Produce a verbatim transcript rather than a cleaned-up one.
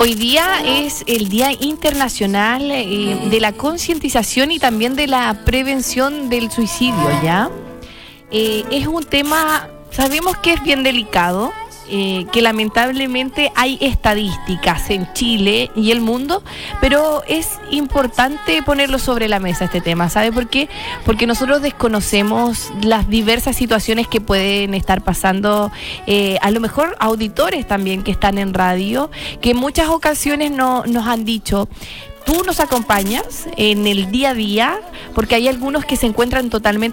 Hoy día es el Día Internacional eh, de la Concientización y también de la Prevención del Suicidio, ¿ya? Eh, es un tema, sabemos que es bien delicado, eh, que lamentablemente hay estadísticas en Chile y el mundo, pero es importante ponerlo sobre la mesa este tema, ¿sabe por qué? Porque nosotros desconocemos las diversas situaciones que pueden estar pasando, eh, a lo mejor auditores también que están en radio, que en muchas ocasiones no, nos han dicho: tú nos acompañas en el día a día, porque hay algunos que se encuentran totalmente